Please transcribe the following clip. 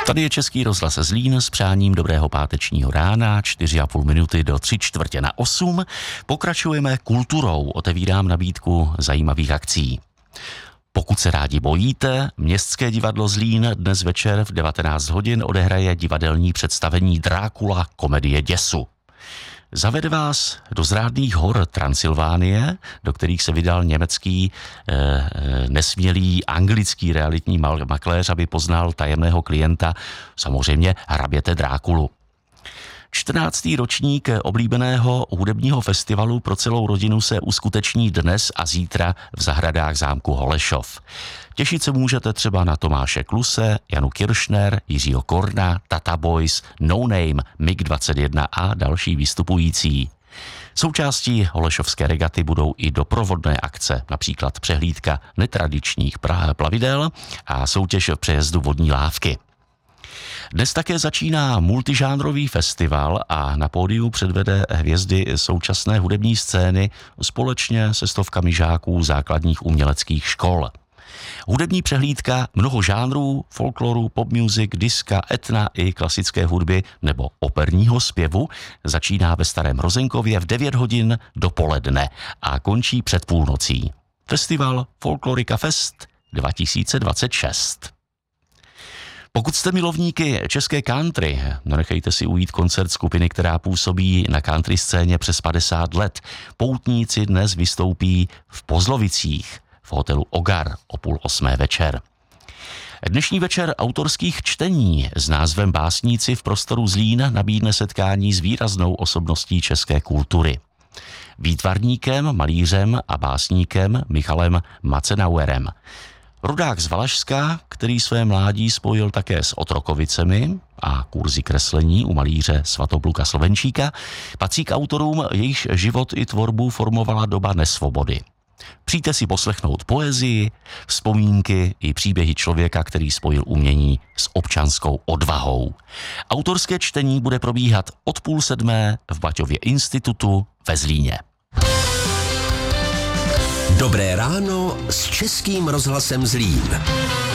Tady je Český rozhlas Zlín s přáním dobrého pátečního rána, 4,5 minuty do 7:45. Pokračujeme kulturou, otevírám nabídku zajímavých akcí. Pokud se rádi bojíte, Městské divadlo Zlín dnes večer v 19 hodin odehraje divadelní představení Drákula komedie děsu. Zavede vás do zrádných hor Transylvánie, do kterých se vydal německý nesmělý anglický realitní makléř, aby poznal tajemného klienta, samozřejmě hraběte Drákulu. 14. ročník oblíbeného hudebního festivalu pro celou rodinu se uskuteční dnes a zítra v zahradách zámku Holešov. Těšit se můžete třeba na Tomáše Kluse, Janu Kiršner, Jiřího Korna, Tata Boys, No Name, MiG-21 a další vystupující. Součástí holešovské regaty budou i doprovodné akce, například přehlídka netradičních plavidel a soutěž v přejezdu vodní lávky. Dnes také začíná multižánrový festival a na pódiu předvede hvězdy současné hudební scény společně se stovkami žáků základních uměleckých škol. Hudební přehlídka mnoho žánrů, folkloru, pop music, diska, etna i klasické hudby nebo operního zpěvu začíná ve Starém Rozenkově v 9 hodin dopoledne a končí před půlnocí. Festival Folklorika Fest 2026. Pokud jste milovníky české country, nechejte si ujít koncert skupiny, která působí na country scéně přes 50 let. Poutníci dnes vystoupí v Pozlovicích v hotelu Ogar o 7:30 večer. Dnešní večer autorských čtení s názvem Básníci v prostoru Zlín nabídne setkání s výraznou osobností české kultury. Výtvarníkem, malířem a básníkem Michalem Macenauerem. Rodák z Valašska, který své mládí spojil také s Otrokovicemi a kurzy kreslení u malíře Svatopluka Slovenčíka, patří k autorům, jejichž život i tvorbu formovala doba nesvobody. Přijďte si poslechnout poezii, vzpomínky i příběhy člověka, který spojil umění s občanskou odvahou. Autorské čtení bude probíhat od 6:30 v Baťově institutu ve Zlíně. Dobré ráno s Českým rozhlasem Zlín.